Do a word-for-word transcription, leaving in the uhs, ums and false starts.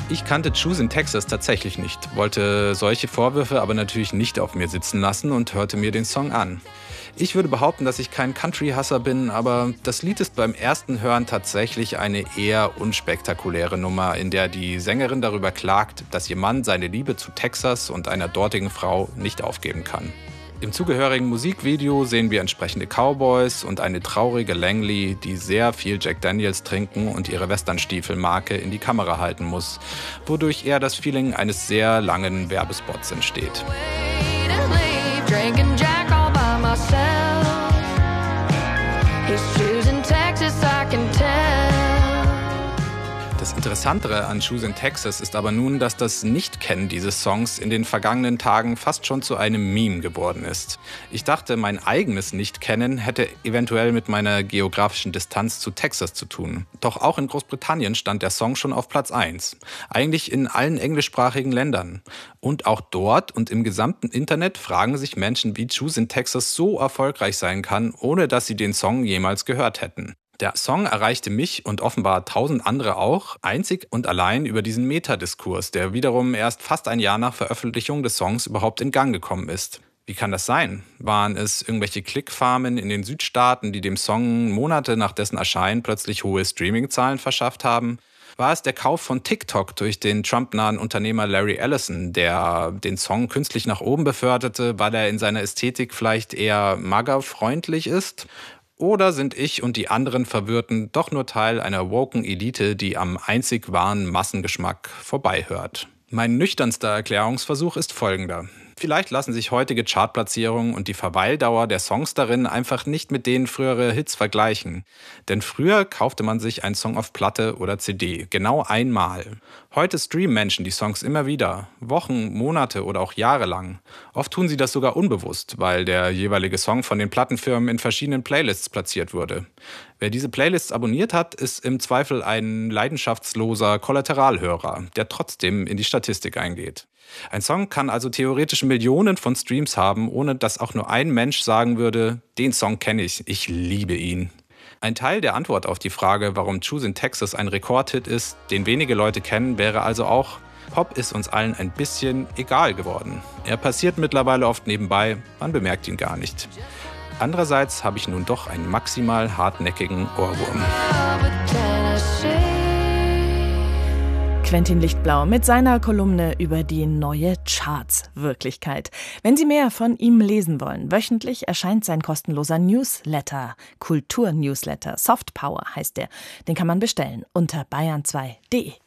Ich kannte Choose in Texas tatsächlich nicht, wollte solche Vorwürfe aber natürlich nicht auf mir sitzen lassen und hörte mir den Song an. Ich würde behaupten, dass ich kein Country-Hasser bin, aber das Lied ist beim ersten Hören tatsächlich eine eher unspektakuläre Nummer, in der die Sängerin darüber klagt, dass ihr Mann seine Liebe zu Texas und einer dortigen Frau nicht aufgeben kann. Im zugehörigen Musikvideo sehen wir entsprechende Cowboys und eine traurige Langley, die sehr viel Jack Daniels trinken und ihre Westernstiefel-Marke in die Kamera halten muss, wodurch eher das Feeling eines sehr langen Werbespots entsteht. Das Interessantere an Choose in Texas ist aber nun, dass das Nicht-Kennen dieses Songs in den vergangenen Tagen fast schon zu einem Meme geworden ist. Ich dachte, mein eigenes Nicht-Kennen hätte eventuell mit meiner geografischen Distanz zu Texas zu tun. Doch auch in Großbritannien stand der Song schon auf Platz eins. Eigentlich in allen englischsprachigen Ländern. Und auch dort und im gesamten Internet fragen sich Menschen, wie Choose in Texas so erfolgreich sein kann, ohne dass sie den Song jemals gehört hätten. Der Song erreichte mich und offenbar tausend andere auch, einzig und allein über diesen Metadiskurs, der wiederum erst fast ein Jahr nach Veröffentlichung des Songs überhaupt in Gang gekommen ist. Wie kann das sein? Waren es irgendwelche Klickfarmen in den Südstaaten, die dem Song Monate nach dessen Erscheinen plötzlich hohe Streamingzahlen verschafft haben? War es der Kauf von TikTok durch den Trump-nahen Unternehmer Larry Ellison, der den Song künstlich nach oben beförderte, weil er in seiner Ästhetik vielleicht eher MAGA-freundlich ist? Oder sind ich und die anderen Verwirrten doch nur Teil einer woken Elite, die am einzig wahren Massengeschmack vorbeihört? Mein nüchternster Erklärungsversuch ist folgender. Vielleicht lassen sich heutige Chartplatzierungen und die Verweildauer der Songs darin einfach nicht mit denen früherer Hits vergleichen. Denn früher kaufte man sich einen Song auf Platte oder C D, genau einmal. Heute streamen Menschen die Songs immer wieder, Wochen, Monate oder auch Jahre lang. Oft tun sie das sogar unbewusst, weil der jeweilige Song von den Plattenfirmen in verschiedenen Playlists platziert wurde. Wer diese Playlists abonniert hat, ist im Zweifel ein leidenschaftsloser Kollateralhörer, der trotzdem in die Statistik eingeht. Ein Song kann also theoretisch Millionen von Streams haben, ohne dass auch nur ein Mensch sagen würde, den Song kenne ich, ich liebe ihn. Ein Teil der Antwort auf die Frage, warum Choose in Texas ein Rekordhit ist, den wenige Leute kennen, wäre also auch, Pop ist uns allen ein bisschen egal geworden. Er passiert mittlerweile oft nebenbei, man bemerkt ihn gar nicht. Andererseits habe ich nun doch einen maximal hartnäckigen Ohrwurm. Quentin Lichtblau mit seiner Kolumne über die neue Charts-Wirklichkeit. Wenn Sie mehr von ihm lesen wollen, wöchentlich erscheint sein kostenloser Newsletter, Kultur-Newsletter. Soft Power heißt der. Den kann man bestellen unter bayern zwei punkt de.